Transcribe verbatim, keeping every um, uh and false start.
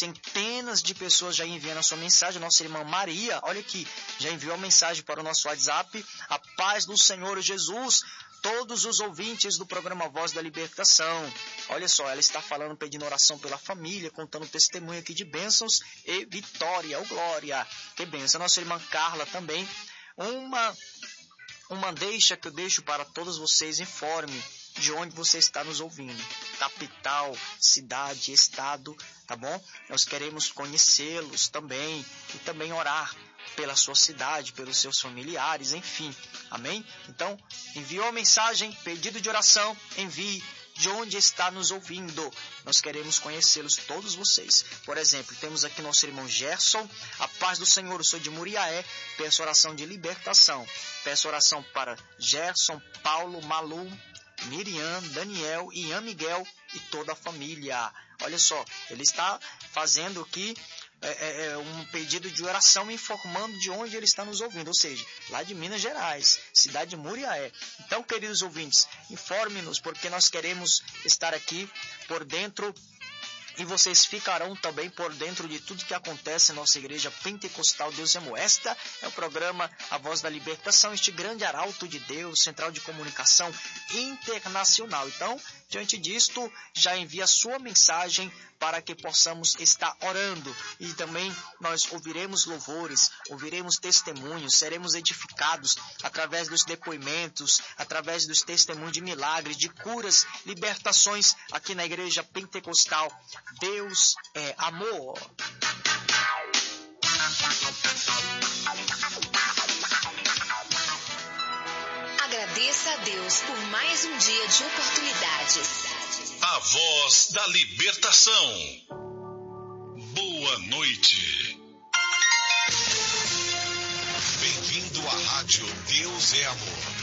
centenas de pessoas já enviando a sua mensagem. Nossa irmã Maria, olha aqui, já enviou a mensagem para o nosso WhatsApp. A paz do Senhor Jesus, todos os ouvintes do programa Voz da Libertação. Olha só, ela está falando, pedindo oração pela família, contando testemunho aqui de bênçãos e vitória, ou glória. Que bênção. Nossa irmã Carla também. Uma, uma deixa que eu deixo para todos vocês, informe de onde você está nos ouvindo. Capital, cidade, estado, tá bom? Nós queremos conhecê-los também e também orar pela sua cidade, pelos seus familiares, enfim. Amém? Então, enviou a mensagem, pedido de oração, envie de onde está nos ouvindo. Nós queremos conhecê-los, todos vocês. Por exemplo, temos aqui nosso irmão Gerson. A paz do Senhor, eu sou de Muriaé. Peço oração de libertação. Peço oração para Gerson, Paulo, Malu, Miriam, Daniel, Ian Miguel e toda a família. Olha só, ele está fazendo aqui é, é, um pedido de oração, informando de onde ele está nos ouvindo, ou seja, lá de Minas Gerais, cidade de Muriaé. Então, queridos ouvintes, informe-nos, porque nós queremos estar aqui por dentro e vocês ficarão também por dentro de tudo que acontece em nossa igreja pentecostal Deus é Amor. Esta é o programa A Voz da Libertação, este grande arauto de Deus, central de comunicação internacional. Então, diante disto, já envia a sua mensagem para que possamos estar orando. E também nós ouviremos louvores, ouviremos testemunhos, seremos edificados através dos depoimentos, através dos testemunhos de milagres, de curas, libertações aqui na igreja pentecostal. Deus é amor. Agradeça a Deus por mais um dia de oportunidades. A Voz da Libertação. Boa noite. Bem-vindo à Rádio Deus é Amor.